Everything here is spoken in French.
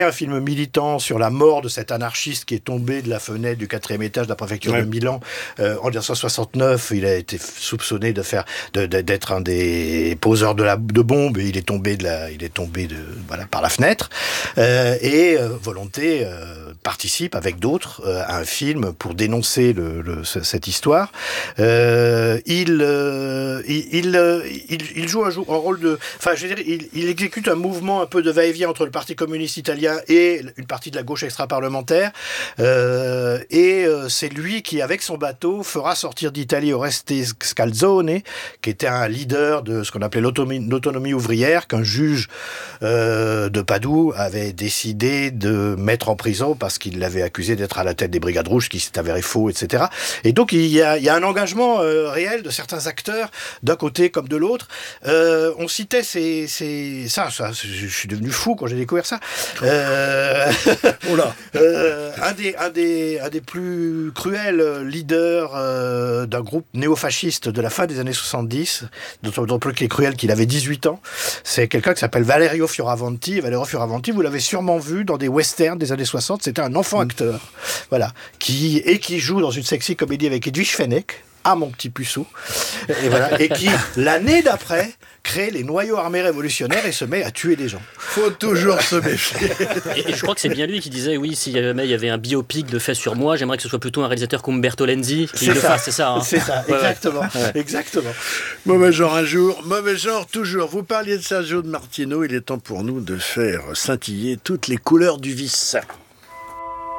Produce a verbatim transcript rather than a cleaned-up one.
Un film militant sur la mort de cet anarchiste qui est tombé de la fenêtre du quatrième étage de la préfecture ouais. de Milan euh, en dix-neuf cent soixante-neuf. Il a été soupçonné de faire, de, de, d'être un des poseurs de, la, de bombes et il est tombé de la, il est tombé de, voilà, par la fenêtre. Euh, et euh, Volonté euh, participe avec d'autres euh, à un film pour dénoncer le, le, cette histoire. Euh, il, euh, il, il, il, il joue un, un rôle de, enfin, je veux dire, il, il exécute un mouvement un peu de va-et-vient entre le Parti communiste italien et une partie de la gauche extra-parlementaire. Euh, et euh, c'est lui qui, avec son bateau, fera sortir d'Italie Oreste Scalzone, qui était un leader de ce qu'on appelait l'autonomie, l'autonomie ouvrière, qu'un juge euh, de Padoue avait décidé de mettre en prison parce qu'il l'avait accusé d'être à la tête des Brigades Rouges, qui s'est avéré faux, et cetera. Et donc, il y a, il y a un engagement euh, réel de certains acteurs, d'un côté comme de l'autre. Euh, on citait ces, ces, ça, ça, je suis devenu fou quand j'ai découvert ça. Euh, oh là. euh, un, des, un, des, un des plus cruels leaders euh, d'un groupe néofasciste de la fin des années soixante-dix, d'autant plus qu'il est cruel qu'il avait dix-huit ans, c'est quelqu'un qui s'appelle Valerio Fioravanti. Valerio Fioravanti, vous l'avez sûrement vu dans des westerns des années soixante, c'était un enfant acteur, voilà, qui, et qui joue dans une sexy comédie avec Edwige Fenech, à Mon Petit Puceau, et voilà, et qui, l'année d'après, crée les noyaux armés révolutionnaires et se met à tuer des gens. Faut toujours se méfier. Et, et je crois que c'est bien lui qui disait, oui, s'il y avait, il y avait un biopic de fait sur moi, j'aimerais que ce soit plutôt un réalisateur comme Umberto Lenzi qui c'est le ça. fasse, c'est ça. Hein. C'est ça, ouais, exactement, ouais. exactement. Mauvais genre un jour, mauvais genre toujours. Vous parliez de Sergio de Martino, il est temps pour nous de faire scintiller toutes les couleurs du vice.